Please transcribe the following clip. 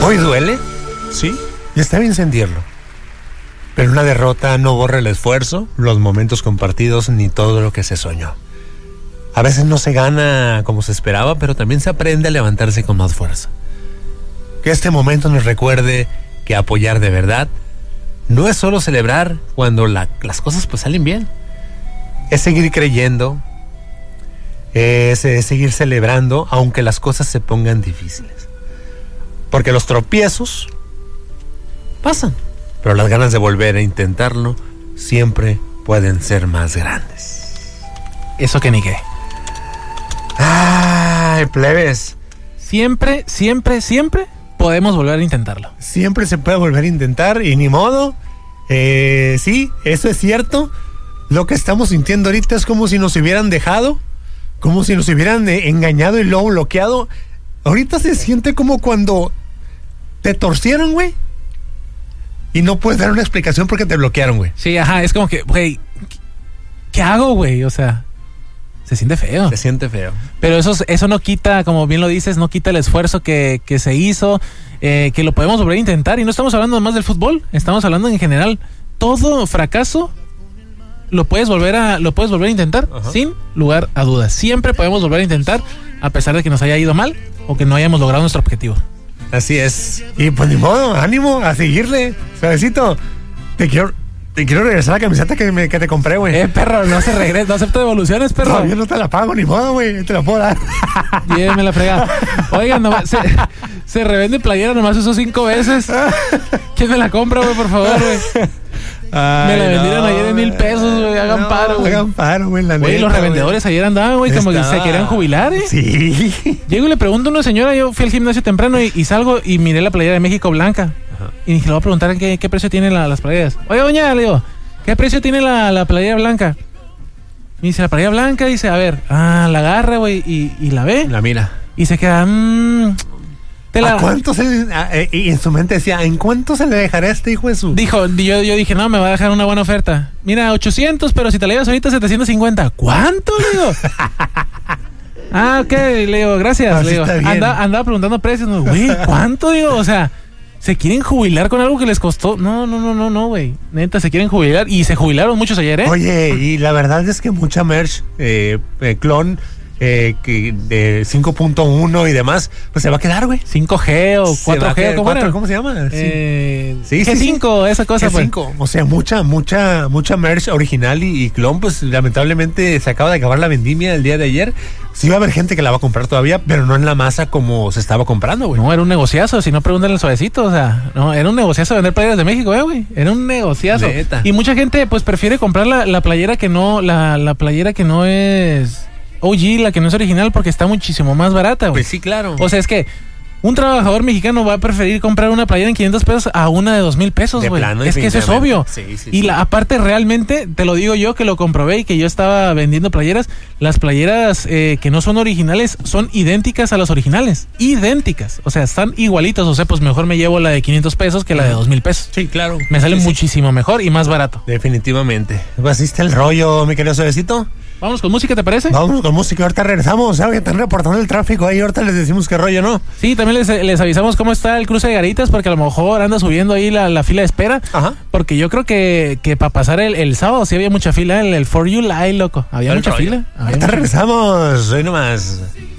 Hoy duele, sí, y está bien sentirlo. Pero una derrota no borra el esfuerzo, los momentos compartidos, ni todo lo que se soñó. A veces no se gana como se esperaba, pero también se aprende a levantarse con más fuerza. Que este momento nos recuerde que apoyar de verdad no es solo celebrar cuando las cosas pues salen bien. Es seguir creyendo, es seguir celebrando aunque las cosas se pongan difíciles. Porque los tropiezos pasan, pero las ganas de volver a intentarlo siempre pueden ser más grandes. Eso que ni qué. Ay, plebes. Siempre podemos volver a intentarlo. Siempre se puede volver a intentar y ni modo. Sí, eso es cierto. Lo que estamos sintiendo ahorita es como si nos hubieran dejado, como si nos hubieran engañado y luego bloqueado. Ahorita se siente como cuando te torcieron, güey, y no puedes dar una explicación porque te bloquearon, güey. Sí, ajá, es como que, güey, ¿qué hago, güey? O sea, se siente feo. Se siente feo. Pero eso no quita, como bien lo dices, no quita el esfuerzo que se hizo, que lo podemos volver a intentar. Y no estamos hablando más del fútbol, estamos hablando en general. Todo fracaso lo puedes volver a intentar. Ajá. Sin lugar a dudas. Siempre podemos volver a intentar, a pesar de que nos haya ido mal o que no hayamos logrado nuestro objetivo. Así es. Y pues ni modo, ánimo a seguirle. Suavecito, te quiero regresar la camiseta que te compré, güey. Perro, no se regresa, no acepto devoluciones, perro. No, yo no te la pago, ni modo, güey. Te la puedo dar. Bien, me la fregada. Oigan, se revende playera, nomás usó 5 veces. ¿Quién me la compra, güey, por favor, güey? Ay, me la vendieron ayer en $1,000, güey. Hagan paro, güey. Hagan paro, güey, la neta. Güey, los revendedores ayer andaban, güey, como que se querían jubilar, ¿eh? Sí. Llego y le pregunto a una señora, yo fui al gimnasio temprano y salgo y miré la playera de México blanca. Ajá. Y dije, le voy a preguntar qué precio tienen las playeras. Oye, doña, le digo, ¿qué precio tiene la playera blanca? Me dice, la playera blanca, dice, a ver, la agarra, güey, y la ve. La mira. Y se queda, ¿A cuánto y en su mente decía, ¿en cuánto se le dejará a este hijo de su? Dijo, yo dije, no, me va a dejar una buena oferta. Mira, 800, pero si te la llevas ahorita 750. ¿Cuánto? Le digo. Ok, le digo, gracias. Le digo, andaba preguntando precios. No, güey, ¿cuánto? Digo, o sea, ¿se quieren jubilar con algo que les costó? No, güey. Neta, se quieren jubilar y se jubilaron muchos ayer, ¿eh? Oye, y la verdad es que mucha merch, clon, que de 5.1 y demás, pues se va a quedar, güey. 5G o 4G, ¿cómo se llama? Sí, G5, esa cosa. G5, pues. O sea, mucha merch original y clon, pues lamentablemente se acaba de acabar la vendimia el día de ayer. Sí va a haber gente que la va a comprar todavía, pero no en la masa como se estaba comprando, güey. No, era un negociazo, si no pregúntale al suavecito, o sea, no, era un negociazo vender playeras de México, güey. Era un negociazo. Neta. Y mucha gente, pues, prefiere comprar la playera que no, la playera que no es OG, la que no es original, porque está muchísimo más barata, güey. Pues sí, claro. O sea, es que un trabajador mexicano va a preferir comprar una playera en $500 a una de $2,000, güey. Es que eso es obvio. Sí, y aparte, realmente, te lo digo yo que lo comprobé y que yo estaba vendiendo playeras. Las playeras que no son originales son idénticas a las originales. Idénticas. O sea, están igualitas. O sea, pues mejor me llevo la de $500 que la de $2,000. Sí, claro. Me sale muchísimo mejor y más barato. Definitivamente. ¿Así está el rollo, mi querido suavecito? Vamos con música, ¿te parece? Vamos con música, ahorita regresamos. ¿Sabes? Están reportando el tráfico ahí, ahorita les decimos qué rollo, ¿no? Sí, también les avisamos cómo está el cruce de Garitas, porque a lo mejor anda subiendo ahí la fila de espera. Ajá. Porque yo creo que para pasar el sábado sí había mucha fila en el 4 July, loco. Había mucha fila. Ahorita regresamos, hoy nomás.